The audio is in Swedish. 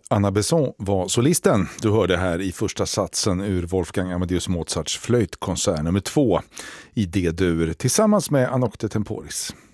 Anna Besson var solisten. Du hörde här i första satsen ur Wolfgang Amadeus Mozarts flöjtkonsert nummer 2 i D-dur tillsammans med Anocte Temporis.